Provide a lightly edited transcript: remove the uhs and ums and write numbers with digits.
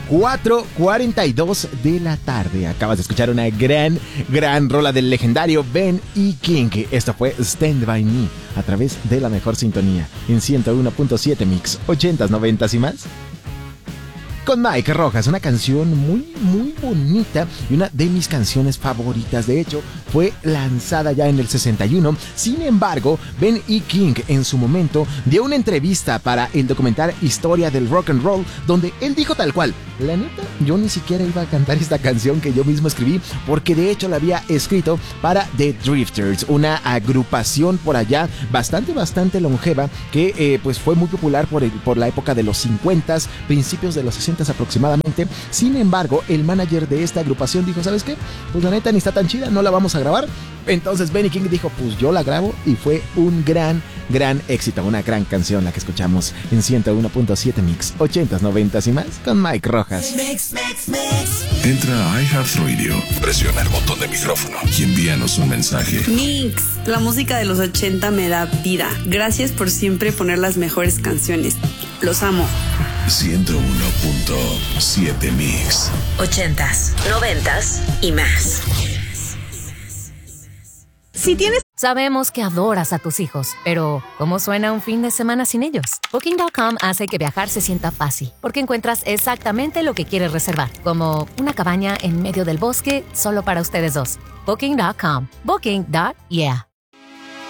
4:42 de la tarde. Acabas de escuchar una gran rola del legendario Ben E. King. Esto fue Stand By Me a través de la mejor sintonía en 101.7 Mix, 80s, 90s y más. Con Mike Rojas, una canción muy bonita y una de mis canciones favoritas. De hecho, fue lanzada ya en el 61. Sin embargo, Ben E. King en su momento dio una entrevista para el documental Historia del Rock and Roll, donde él dijo tal cual: la neta, yo ni siquiera iba a cantar esta canción que yo mismo escribí, porque de hecho la había escrito para The Drifters, una agrupación por allá bastante longeva que pues fue muy popular por la época de los 50s, principios de los 60s aproximadamente. Sin embargo, el manager de esta agrupación dijo: ¿sabes qué? Pues la neta ni está tan chida, no la vamos a grabar. Entonces Benny King dijo: pues yo la grabo, y fue un gran éxito, una gran canción la que escuchamos en 101.7 Mix, 80s, 90s y más con Mike Rojas. Mix. Entra a iHeartRadio, presiona el botón de micrófono y envíanos un mensaje. Mix, la música de los 80 me da vida. Gracias por siempre poner las mejores canciones. Los amo. 101.7 Mix. 80s, 90s y más. Si tienes... Sabemos que adoras a tus hijos, pero ¿cómo suena un fin de semana sin ellos? Booking.com hace que viajar se sienta fácil, porque encuentras exactamente lo que quieres reservar, como una cabaña en medio del bosque solo para ustedes dos. Booking.com. Booking.yeah.